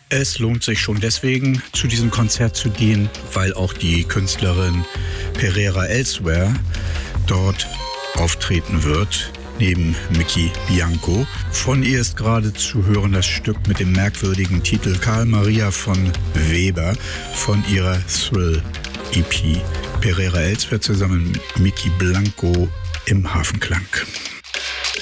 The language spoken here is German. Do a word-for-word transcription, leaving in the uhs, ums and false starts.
Es lohnt sich schon deswegen, zu diesem Konzert zu gehen, weil auch die Künstlerin Pereira Elsewhere dort auftreten wird, neben Mickey Bianco. Von ihr ist gerade zu hören das Stück mit dem merkwürdigen Titel Karl Maria von Weber von ihrer Thrill-E P. Pereira Elsewhere zusammen mit Mickey Bianco im Hafenklang.